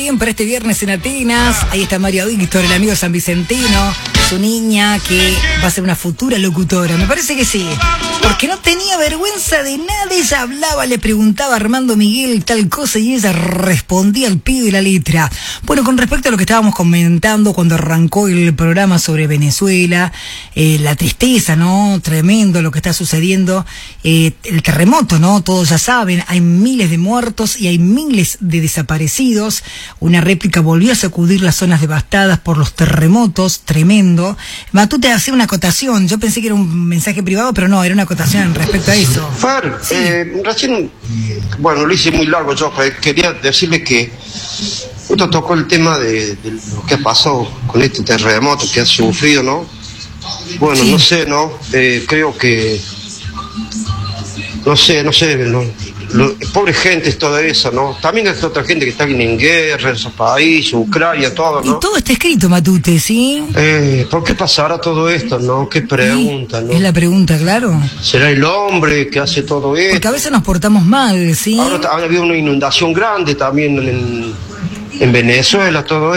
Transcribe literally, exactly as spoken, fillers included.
bien para este viernes en Atenas. Ahí está Mario Víctor, el amigo San Vicentino, su niña que va a ser una futura locutora. Me parece que sí, porque no tenía vergüenza de nada. Ella hablaba, le preguntaba a Armando Miguel tal cosa y ella respondía al pie de la letra. Bueno, con respecto a lo que estábamos comentando cuando arrancó el programa sobre Venezuela, eh, la tristeza, ¿no? Tremendo lo que está sucediendo. Eh, el terremoto, ¿no? Todos ya saben, hay miles de muertos y hay miles de desaparecidos. Una réplica volvió a sacudir las zonas devastadas por los terremotos, tremendo. Matute hacía una acotación, yo pensé que era un mensaje privado, pero no, era una acotación respecto a eso. Fer, sí. eh, recién, bueno, lo hice muy largo yo, pero quería decirle que justo tocó el tema de, de lo que ha pasado con este terremoto que ha sufrido, ¿no? Bueno, sí. no sé, ¿no? Eh, creo que, no sé, no sé, no, lo, pobre gente es toda esa, ¿no? También hay otra gente que está en guerra en esos países, Ucrania, todo, ¿no? Y todo está escrito, Matute, ¿sí? Eh, ¿Por qué pasará todo esto, no? ¿Qué pregunta, sí, no? Es la pregunta, claro. ¿Será el hombre que hace todo esto? Porque a veces nos portamos mal, ¿sí? Ahora ha habido una inundación grande también en, en Venezuela, todo esto.